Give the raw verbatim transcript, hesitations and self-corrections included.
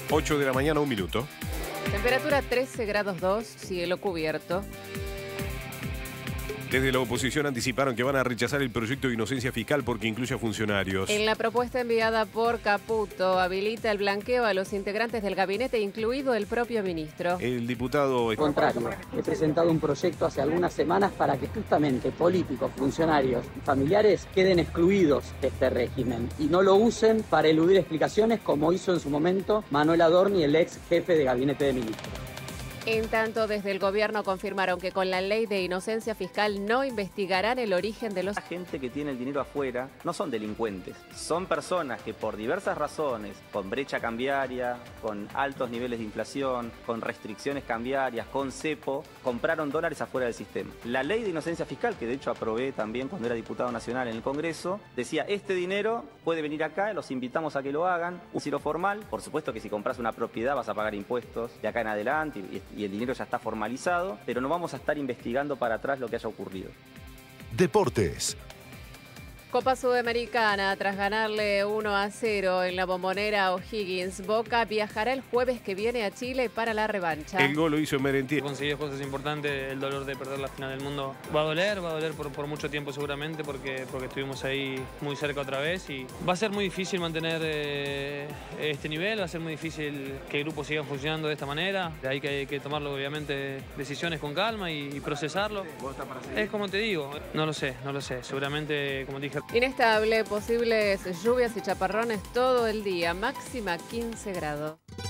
ocho de la mañana, un minuto. Temperatura trece grados dos, cielo cubierto. Desde la oposición anticiparon que van a rechazar el proyecto de inocencia fiscal porque incluye a funcionarios. En la propuesta enviada por Caputo, habilita el blanqueo a los integrantes del gabinete, incluido el propio ministro. El diputado... Al contrario, he presentado un proyecto hace algunas semanas para que justamente políticos, funcionarios y familiares queden excluidos de este régimen y no lo usen para eludir explicaciones como hizo en su momento Manuel Adorni, el ex jefe de gabinete de ministros. En tanto, desde el gobierno confirmaron que con la ley de inocencia fiscal no investigarán el origen de los... La gente que tiene el dinero afuera no son delincuentes, son personas que por diversas razones, con brecha cambiaria, con altos niveles de inflación, con restricciones cambiarias, con cepo, compraron dólares afuera del sistema. La ley de inocencia fiscal, que de hecho aprobé también cuando era diputado nacional en el Congreso, decía, este dinero puede venir acá, los invitamos a que lo hagan, un giro formal, por supuesto que si compras una propiedad vas a pagar impuestos de acá en adelante y, y el dinero ya está formalizado, pero no vamos a estar investigando para atrás lo que haya ocurrido. Deportes. Copa Sudamericana, tras ganarle uno a cero en la Bombonera a O'Higgins, Boca viajará el jueves que viene a Chile para la revancha. El gol lo hizo Merentiel. Conseguir cosas importantes, el dolor de perder la final del mundo va a doler, va a doler por, por mucho tiempo seguramente porque, porque estuvimos ahí muy cerca otra vez y va a ser muy difícil mantener eh, este nivel, va a ser muy difícil que el grupo siga funcionando de esta manera. Hay que, que tomarlo obviamente decisiones con calma y, y procesarlo. Es como te digo, no lo sé, no lo sé, seguramente como dije. Inestable, posibles lluvias y chaparrones todo el día, máxima quince grados.